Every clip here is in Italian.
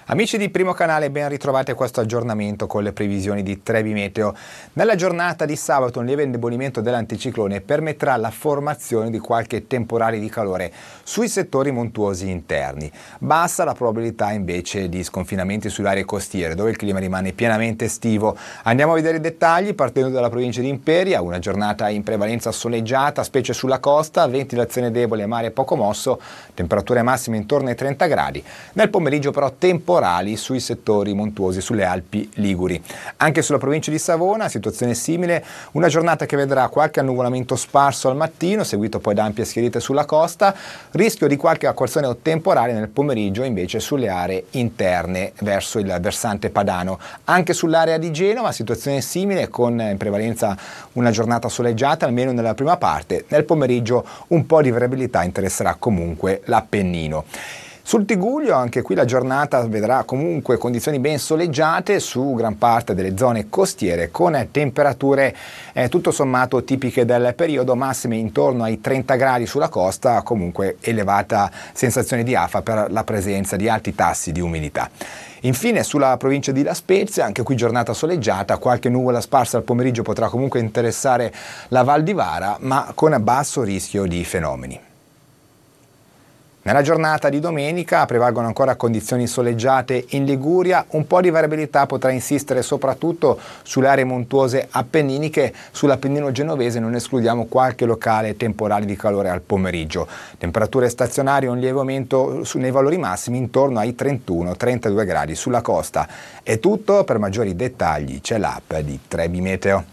Amici di Primo Canale, ben ritrovati a questo aggiornamento con le previsioni di Trebi Meteo. Nella giornata di sabato un lieve indebolimento dell'anticiclone permetterà la formazione di qualche temporale di calore sui settori montuosi interni. Bassa la probabilità invece di sconfinamenti sulle aree costiere, dove il clima rimane pienamente estivo. Andiamo a vedere i dettagli partendo dalla provincia di Imperia, una giornata in prevalenza soleggiata, specie sulla costa, ventilazione debole, mare poco mosso, temperature massime intorno ai 30 gradi. Nel pomeriggio però temporali sui settori montuosi, sulle Alpi Liguri. Anche sulla provincia di Savona, situazione simile, una giornata che vedrà qualche annuvolamento sparso al mattino, seguito poi da ampie schiarite sulla costa, rischio di qualche acquazzone o temporale nel pomeriggio invece sulle aree interne verso il versante padano. Anche sull'area di Genova, situazione simile con in prevalenza una giornata soleggiata, almeno nella prima parte. Nel pomeriggio un po' di variabilità interesserà comunque l'Appennino. Sul Tigullio anche qui la giornata vedrà comunque condizioni ben soleggiate su gran parte delle zone costiere con temperature tutto sommato tipiche del periodo, massime intorno ai 30 gradi sulla costa, comunque elevata sensazione di afa per la presenza di alti tassi di umidità. Infine sulla provincia di La Spezia, anche qui giornata soleggiata, qualche nuvola sparsa al pomeriggio potrà comunque interessare la Val di Vara, ma con basso rischio di fenomeni. Nella giornata di domenica prevalgono ancora condizioni soleggiate in Liguria, un po' di variabilità potrà insistere soprattutto sulle aree montuose appenniniche, sull'Appennino genovese non escludiamo qualche locale temporale di calore al pomeriggio. Temperature stazionarie, un lieve aumento nei valori massimi intorno ai 31-32 gradi sulla costa. È tutto, per maggiori dettagli c'è l'app di Trebi Meteo.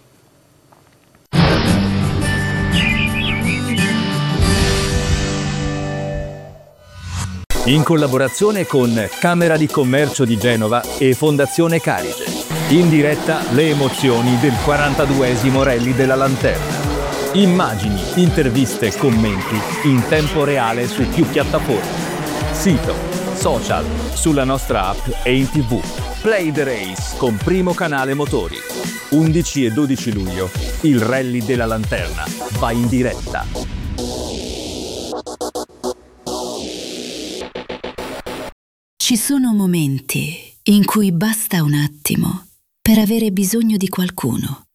In collaborazione con Camera di Commercio di Genova e Fondazione Carige. In diretta le emozioni del 42esimo Rally della Lanterna. Immagini, interviste e commenti in tempo reale su più piattaforme. Sito, social, sulla nostra app e in TV. Play the Race con Primo Canale Motori. 11 e 12 luglio il Rally della Lanterna va in diretta. Ci sono momenti in cui basta un attimo per avere bisogno di qualcuno.